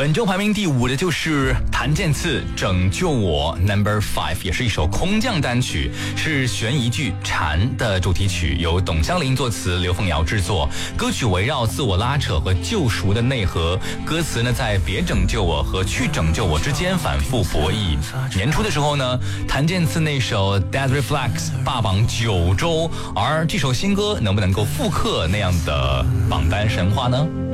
本周排名第5的就是谭健次《拯救我》Number 5，也是一首空降单曲，是悬疑剧《蝉》的主题曲，由董香林作词，刘凤瑶制作。歌曲围绕自我拉扯和救赎的内核，歌词呢在别拯救我和去拯救我之间反复博弈。年初的时候呢，谭健次那首 Dead Reflex 霸榜9周，而这首新歌能不能够复刻那样的榜单神话呢？